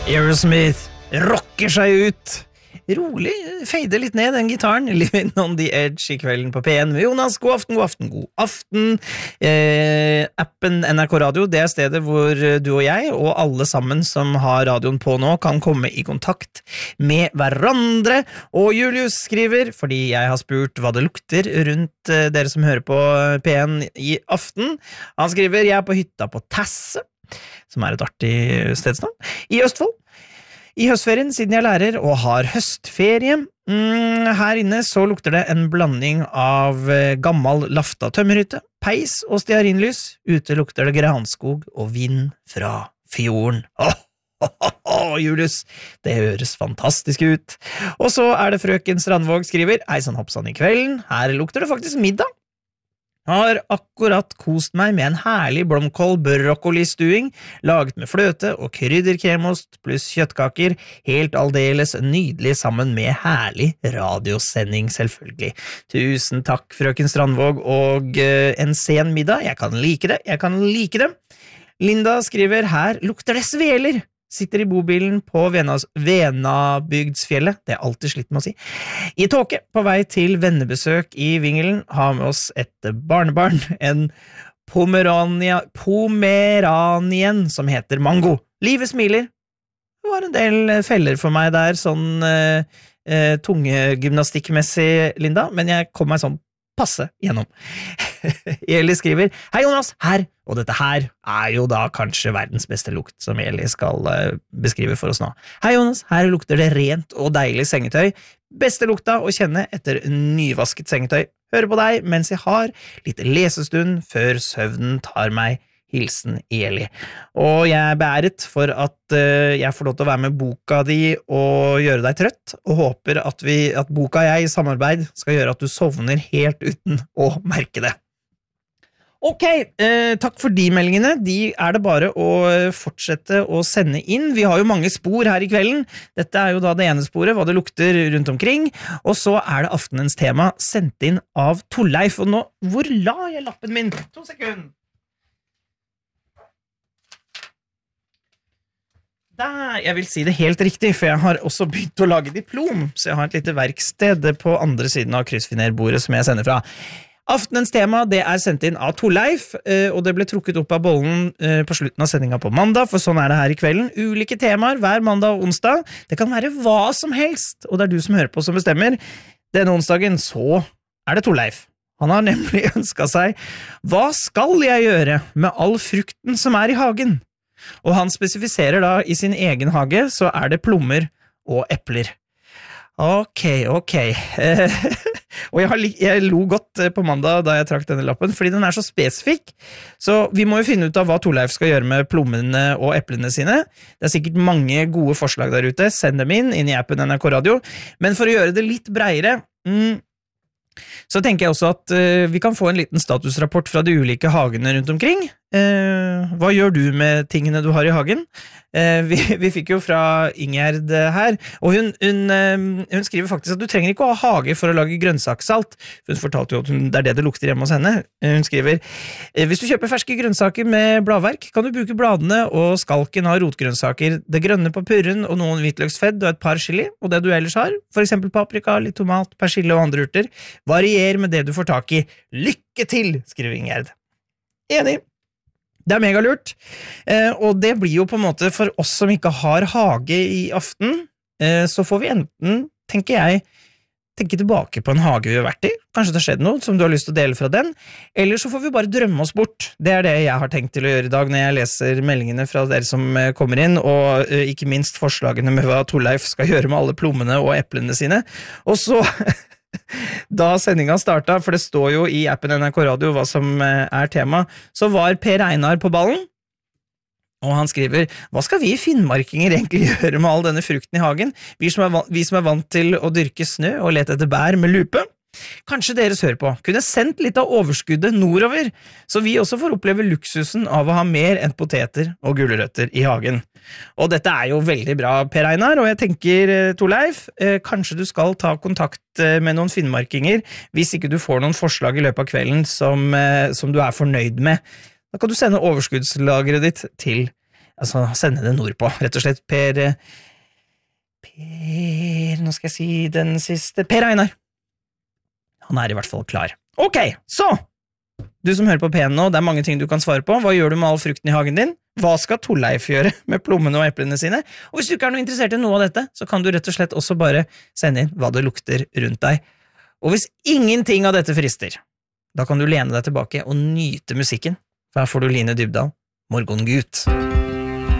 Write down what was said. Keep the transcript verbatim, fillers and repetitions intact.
Aerosmith rocker seg ut. Rolig, fader litt ned den gitaren. Living on the edge I kvelden på P en. Jonas, god aften, god aften, god aften. Eh, appen N R K Radio, det er stedet hvor du og jeg, og alle sammen som har radioen på nå, kan komme I kontakt med hverandre. Og Julius skriver, fordi jeg har spurt hva det lukter rundt eh, dere som hører på P en I aften. Han skriver, jeg er på hytta på Tasse, som er et artig stedsnavn, I Østfold. I høstferien, siden jeg er lærer og har høstferie, mm, her inne så lukter det en blanding av gammel lafta tømmerhytte, peis og stearinlys. Ute lukter det granskog og vind fra fjorden. Åh, åh, åh, åh, Julius, det høres fantastisk ut. Og så er det frøken Strandvåg skriver, hei sann hoppsann I kvelden, her lukter det faktisk middag. Har akkurat kost meg med en herlig blomkål broccoli-stuing, laget med fløte og krydderkremost pluss kjøttkaker, helt aldeles nydelig sammen med herlig radiosending selvfølgelig. Tusen takk, frøken Strandvåg, og uh, en sen middag. Jeg kan like det, jeg kan like det. Linda skriver, her lukter det sveler. Sitter I bobilen på Venas, Venabygdsfjellet, det er alltid slitt med å si, I tåke på vei til vennebesøk I Vingelen, har med oss et barnebarn, en Pomerania, Pomeranien som heter Mango. Livet smiler. Det var en del feller for meg der, sånn uh, uh, tungegymnastikkmessig, Linda, men jeg kom meg sånn passe gjennom. Eli skriver, hei Jonas, her, og dette her er jo da kanskje verdens beste lukt som Eli skal uh, beskrive for oss nå. Hei Jonas, her lukter det rent og deilig sengetøy. Beste lukta å kjenne etter nyvasket sengetøy. Hører på deg mens jeg har litt lesestund før søvnen tar meg. Hilsen Eli. Og jeg er beæret for at uh, jeg får lov til å være med boka di og gjøre deg trøtt, og håper at, vi, at boka jeg I samarbeid skal gjøre at du sovner helt uten å merke det. Ok, eh, takk for de meldingene. De er det bare å fortsette å sende inn. Vi har jo mange spor her I kvelden. Dette er jo da det ene sporet, hva det lukter rundt omkring. Og så er det aftenens tema sendt inn av Torleif. Og nå, hvor la jeg lappen min? To sekunder. Der, jeg vil si det helt riktig, for jeg har også begynt å lage diplom, så jeg har et lite verksted på andre siden av kryssfinerbordet som jeg sender fra. Aftenens tema, det er sendt inn av Torleif, og det ble trukket opp av bollen på slutten av sendingen på mandag, for sånn er det her I kvelden. Ulike temaer hver mandag og onsdag. Det kan være hva som helst, og det er du som hører på som bestemmer. Denne onsdagen så er det Torleif. Han har nemlig ønsket seg, hva skal jeg gjøre med all frukten som er I hagen? Og han spesifiserer da I sin egen hage så er det plommer og epler. Ok, ok. Og jeg, har, jeg lo godt på mandag da jeg trakk denne lappen, fordi den er så spesifikk. Så vi må jo finne ut av hva Torleif skal gjøre med plommene og eplene sine. Det er sikkert mange gode forslag der ute. Send dem inn, inn I appen N R K Radio. Men for å gjøre det litt bredere, mm, så tenker jeg også at uh, vi kan få en liten statusrapport fra de ulike hagene rundt omkring. Uh, hva gjør du med tingene du har I hagen? Uh, vi, vi fikk jo fra Ingjerd uh, her, og hun, hun, uh, hun skriver faktisk at du trenger ikke å ha hage for å lage grønnsakssalt. Hun fortalte jo at hun, det er det det lukter hjemme hos henne. Uh, hun skriver, uh, hvis du kjøper ferske grønnsaker med bladverk, kan du bruke bladene og skalken av rotgrønnsaker, det grønne på purren og noen hvitløksfedd og et par chili, og det du ellers har, for eksempel paprika, litt tomat, persille og andre urter. Varier med det du får tak I. Lykke til, skriver Ingjerd. Enig. Det er megalurt, eh, og det blir jo på en måte for oss som ikke har hage I aften, eh, så får vi enten, tenker jeg, tenke tilbake på en hage vi har vært I, kanskje det har skjedd noe som du har lyst til å dele fra den, eller så får vi bare drømme oss bort. Det er det jeg har tenkt til å gjøre I dag når jeg leser meldingene fra dere som kommer inn, og eh, ikke minst forslagene med hva Torleif skal gjøre med alle plommene og eplene sine. Og så... Da sendingen startet, for det står jo I appen N R K Radio hva som er tema, så var Per Einar på ballen, og han skriver, hva skal vi finnmarkinger egentlig gjøre med all denne frukten I hagen? Vi som er vant, vi som er vant til å dyrke snø og lete etter bær med lupe? Kanskje deres hører på, kunne sendt litt av overskuddet nordover, så vi også får oppleve luksusen av å ha mer enn poteter og gulrøtter I hagen. Og dette er jo veldig bra, Per Einar, og jeg tenker, Torleif, eh, kanskje du skal ta kontakt med noen finnmarkinger, hvis ikke du får noen forslag I løpet av kvelden som, eh, som du er fornøyd med. Da kan du sende overskuddslageret ditt til altså sende det nordpå, rett og slett. Per Per, nå skal jeg si den siste, Per Einar. Han er i hvert fall klar. Ok, så! Du som hører på P N nå, det er mange ting du kan svare på. Hva gjør du med all frukten i hagen din? Hva skal Torleif gjøre med plommene og eplene sine? Og hvis du ikke er noe interessert i noe av dette, så kan du rett og slett også bare sende inn hva det lukter rundt deg. Og hvis ingenting av dette frister, da kan du lene deg tilbake og nyte musikken. For her får du Line Dybdahl, Morgengut.